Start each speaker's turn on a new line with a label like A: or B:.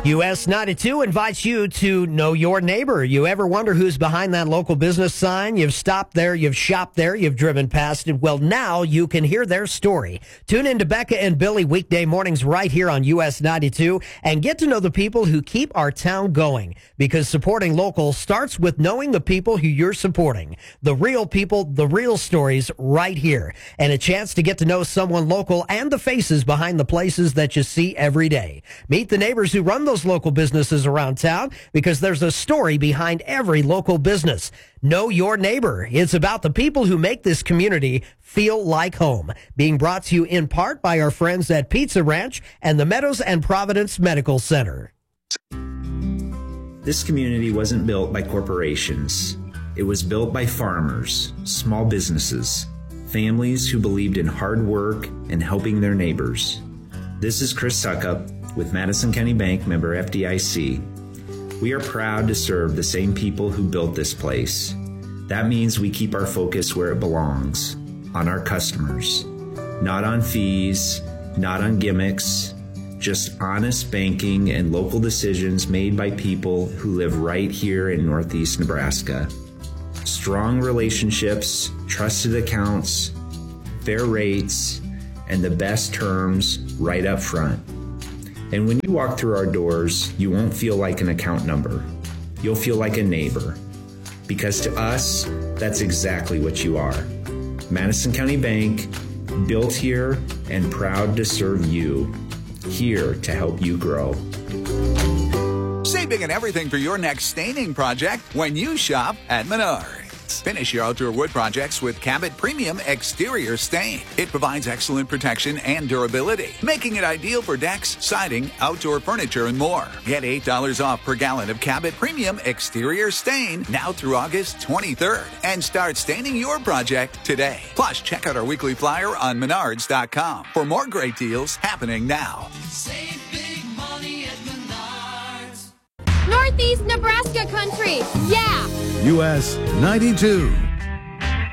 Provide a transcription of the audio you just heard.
A: US 92 invites you to know your neighbor. You ever wonder who's behind that local business sign? You've stopped there, you've shopped there, you've driven past it. Well, now you can hear their story. Tune in to Becca and Billy weekday mornings right here on US 92 and get to know the people who keep our town going. Because supporting local starts with knowing the people who you're supporting. The real people, the real stories right here. And a chance to get to know someone local and the faces behind the places that you see every day. Meet the neighbors who run those local businesses around town, because there's a story behind every local business. Know your neighbor. It's about the people who make this community feel like home. Being brought to you in part by our friends at Pizza Ranch and the Meadows and Providence Medical Center.
B: This community wasn't built by corporations. It was built by farmers, small businesses, families who believed in hard work and helping their neighbors. This is Chris Suckup with Madison County Bank, member FDIC. We are proud to serve the same people who built this place. That means we keep our focus where it belongs, on our customers. Not on fees, not on gimmicks, just honest banking and local decisions made by people who live right here in Northeast Nebraska. Strong relationships, trusted accounts, fair rates, and the best terms right up front. And when you walk through our doors, you won't feel like an account number. You'll feel like a neighbor. Because to us, that's exactly what you are. Madison County Bank, built here and proud to serve you. Here to help you grow.
C: Save big on everything for your next staining project when you shop at Menards. Finish your outdoor wood projects with Cabot Premium Exterior Stain. It provides excellent protection and durability, making it ideal for decks, siding, outdoor furniture, and more. Get $8 off per gallon of Cabot Premium Exterior Stain now through August 23rd and start staining your project today. Plus, check out our weekly flyer on Menards.com for more great deals happening now.
D: Save big money at Menards.
E: Northeast Nebraska country, yeah!
F: US 92.